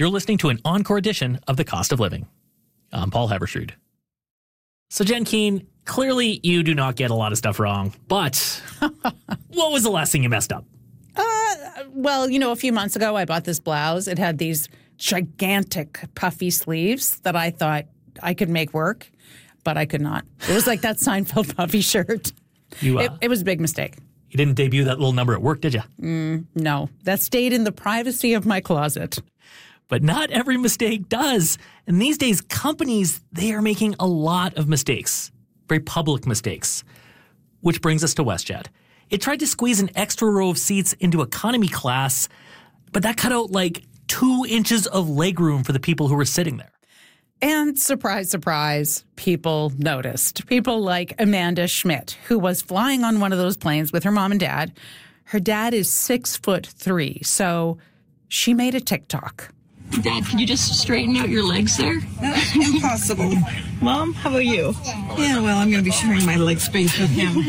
You're listening to an encore edition of The Cost of Living. I'm Paul Haberstrood. So, Jen Keane, clearly you do not get a lot of stuff wrong, but what was the last thing you messed up? Well, a few months ago, I bought this blouse. It had these gigantic puffy sleeves that I thought I could make work, but I could not. It was like that Seinfeld puffy shirt. It was a big mistake. You didn't debut that little number at work, did you? No, that stayed in the privacy of my closet. But not every mistake does. And these days, companies, they are making a lot of mistakes, very public mistakes. Which brings us to WestJet. It tried to squeeze an extra row of seats into economy class, but that cut out like 2 inches of legroom for the people who were sitting there. And surprise, surprise, people noticed. People like Amanda Schmidt, who was flying on one of those planes with her mom and dad. Her dad is 6'3", so she made a TikTok. Dad, could you just straighten out your legs there? That's impossible. Mom, how about you? Yeah, well, I'm going to be sharing my leg space with him.